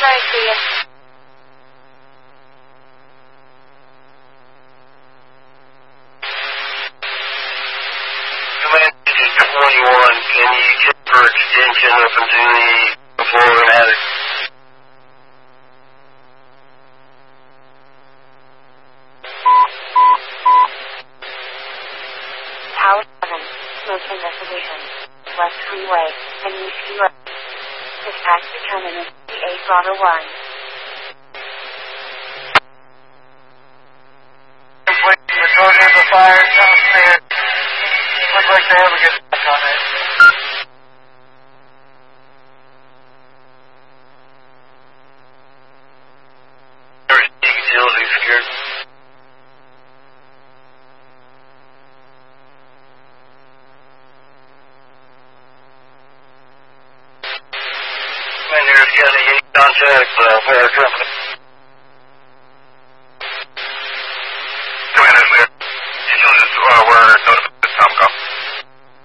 Right, see ya. Command 21, can you check for extension up into the floor and attic? Tower 7, smoke investigation. West Freeway, and East Road. Dispatch determined the 8 Bravo 1. The tornado fire downstairs. Looks like they have a good back on it. Utility secured. Commander's got a contact fire company. Commander's there. Utilities were notified.